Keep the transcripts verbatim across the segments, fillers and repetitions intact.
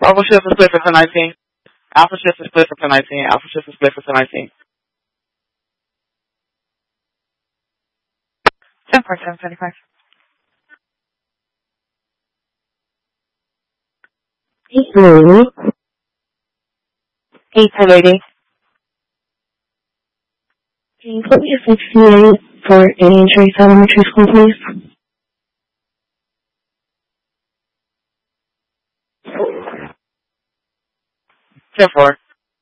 Bravo shift is split for ten nineteen. Alpha shift is split for ten nineteen. Alpha shift is split for ten nineteen. ten four seven thirty-five. Eight lady. Eight to lady. Can you put me a sixty-eight for Indian Trace Elementary School, please? ten four.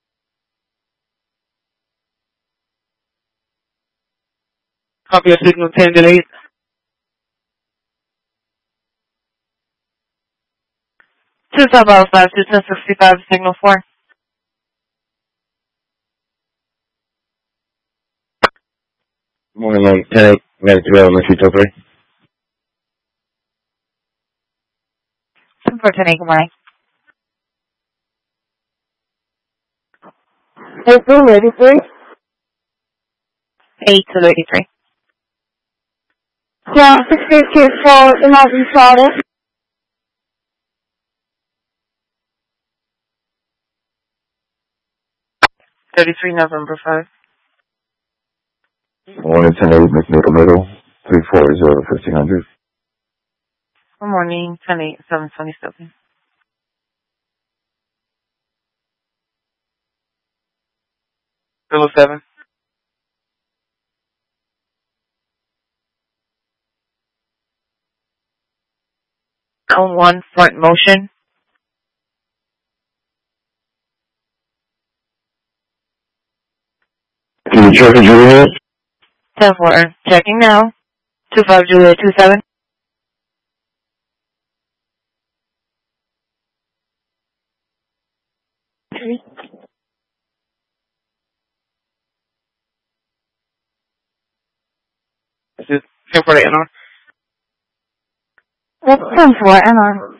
Copy a signal ten delete. Two sub five two ten sixty five signal four. Morning, Mike. ten eight, Medical Elementary, two three. ten four ten eight, good morning. Eight to lady three. Eight to lady three. Yeah, sixty-eight for the Mountain Solid. thirty-three November five. Morning, ten eight, McNichol Middle, three four zero fifteen hundred. Good morning, ten eight seven twenty-seven. Zero seven. On one front motion. Can you check the Juliet? ten four. Checking now. two five Juliet two seven. This is ten for the N R. That's ten four, N R.